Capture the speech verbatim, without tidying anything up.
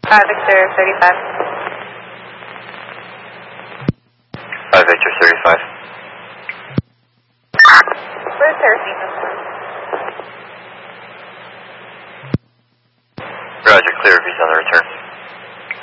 five Victor thirty-five. five Victor thirty-five. Where's Serafina from? Roger, clear, visa on the return.